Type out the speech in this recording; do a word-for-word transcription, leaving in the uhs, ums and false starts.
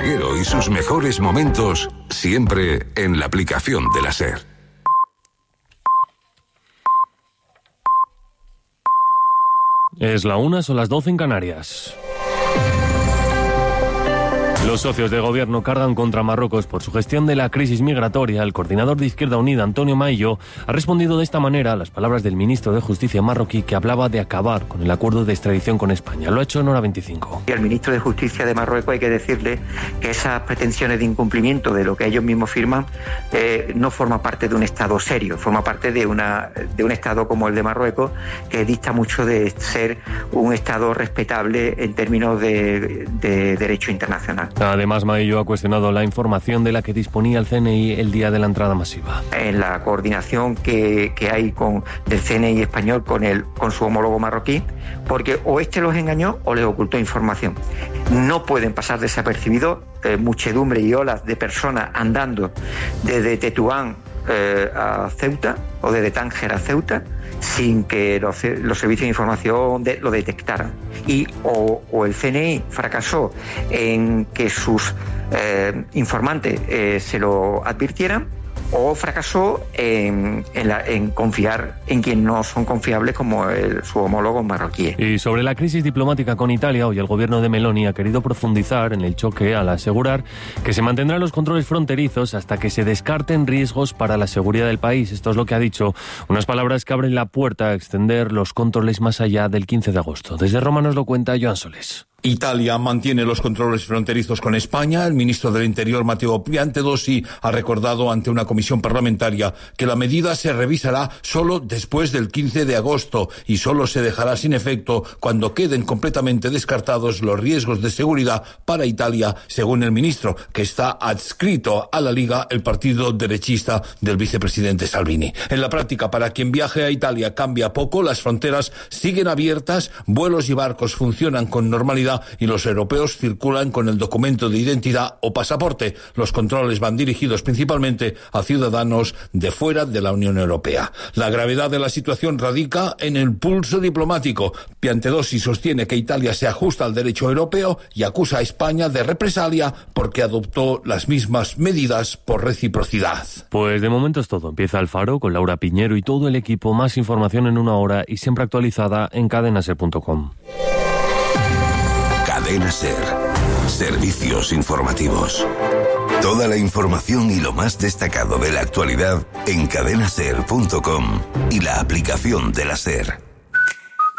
zaguero y sus mejores momentos, siempre en la aplicación de la SER. Es la una, son las doce en Canarias. Los socios de gobierno cargan contra Marruecos por su gestión de la crisis migratoria. El coordinador de Izquierda Unida, Antonio Maillo, ha respondido de esta manera a las palabras del ministro de Justicia marroquí, que hablaba de acabar con el acuerdo de extradición con España. Lo ha hecho en Hora veinticinco. Y al ministro de Justicia de Marruecos hay que decirle que esas pretensiones de incumplimiento de lo que ellos mismos firman eh, no forma parte de un Estado serio, forma parte de, una, de un Estado como el de Marruecos, que dista mucho de ser un Estado respetable en términos de, de derecho internacional. Además, Maillo ha cuestionado la información de la que disponía el C N I el día de la entrada masiva. En la coordinación que, que hay con, del C N I español con, el, con su homólogo marroquí, porque o este los engañó o les ocultó información. No pueden pasar desapercibidos eh, muchedumbre y olas de personas andando desde Tetuán eh, a Ceuta o desde Tánger a Ceuta sin que los, los servicios de información de, lo detectaran. Y o, o el C N I fracasó en que sus eh, informantes eh, se lo advirtieran, o fracasó en, en, la, en confiar en quien no son confiables como el, su homólogo marroquí. Y sobre la crisis diplomática con Italia, hoy el gobierno de Meloni ha querido profundizar en el choque al asegurar que se mantendrán los controles fronterizos hasta que se descarten riesgos para la seguridad del país. Esto es lo que ha dicho, unas palabras que abren la puerta a extender los controles más allá del quince de agosto. Desde Roma nos lo cuenta Joan Soles. Italia mantiene los controles fronterizos con España. El ministro del Interior, Matteo Piantedosi, ha recordado ante una comisión parlamentaria que la medida se revisará solo después del quince de agosto y solo se dejará sin efecto cuando queden completamente descartados los riesgos de seguridad para Italia, según el ministro, que está adscrito a la Liga, el partido derechista del vicepresidente Salvini. En la práctica, para quien viaje a Italia cambia poco, las fronteras siguen abiertas, vuelos y barcos funcionan con normalidad y los europeos circulan con el documento de identidad o pasaporte. Los controles van dirigidos principalmente a ciudadanos de fuera de la Unión Europea. La gravedad de la situación radica en el pulso diplomático. Piantedosi sostiene que Italia se ajusta al derecho europeo y acusa a España de represalia porque adoptó las mismas medidas por reciprocidad. Pues de momento es todo. Empieza el Faro con Laura Piñero y todo el equipo. Más información en una hora y siempre actualizada en cadena ser punto com. Cadena SER. Servicios informativos. Toda la información y lo más destacado de la actualidad en cadena ser punto com y la aplicación de la SER.